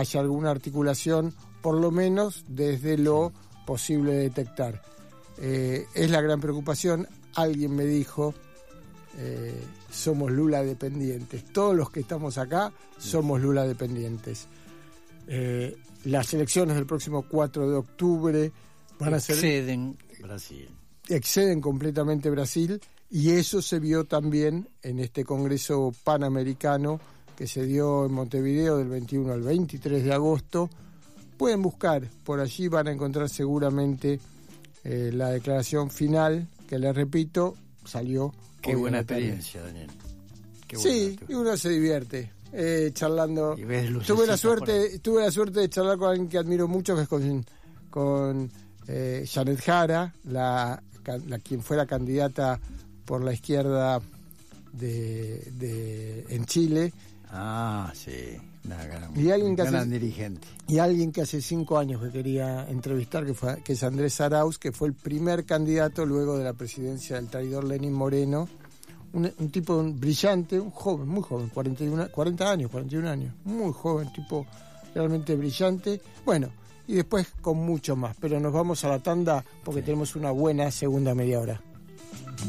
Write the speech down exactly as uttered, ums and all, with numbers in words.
haya alguna articulación, por lo menos desde lo posible de detectar. Eh, es la gran preocupación. Alguien me dijo, eh, somos Lula dependientes. Todos los que estamos acá somos Lula dependientes. Eh, las elecciones del próximo cuatro de octubre van a ser... Exceden Brasil. Exceden completamente Brasil, y eso se vio también en este Congreso Panamericano que se dio en Montevideo del veintiuno al veintitrés de agosto. Pueden buscar, por allí van a encontrar seguramente eh, la declaración final, que les repito, salió... Qué buena experiencia, Daniel. Qué sí, y uno se divierte eh, charlando. Y ves tuve la suerte tuve la suerte de charlar con alguien que admiro mucho, que es con, con eh, Janet Jara, la, la quien fuera candidata por la izquierda de, de en Chile. Ah, sí. Una gran, y alguien que gran hace, dirigente. Y alguien que hace cinco años que quería entrevistar, que fue que es Andrés Arauz, que fue el primer candidato luego de la presidencia del traidor Lenín Moreno. Un, un tipo brillante, un joven, muy joven, cuarenta y uno, cuarenta años, cuarenta y un años, muy joven, tipo realmente brillante. Bueno, y después con mucho más, pero nos vamos a la tanda porque sí. tenemos una buena segunda media hora.